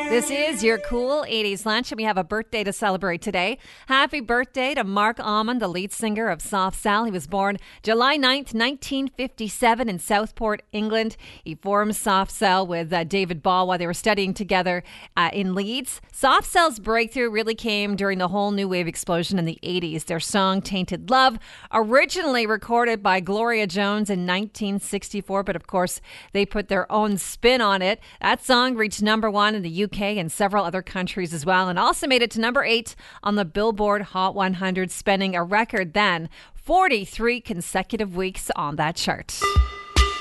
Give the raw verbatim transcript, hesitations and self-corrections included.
This is your cool eighties lunch, and we have a birthday to celebrate today. Happy birthday to Mark Almond, the lead singer of Soft Cell. He was born July ninth, nineteen fifty-seven in Southport, England. He formed Soft Cell with uh, David Ball while they were studying together uh, in Leeds. Soft Cell's breakthrough really came during the whole new wave explosion in the eighties. Their song Tainted Love, originally recorded by Gloria Jones in nineteen sixty-four, but of course they put their own spin on it. That song reached number one in the U K and several other countries as well, and also made it to number eight on the Billboard Hot one hundred, spending a record then forty-three consecutive weeks on that chart.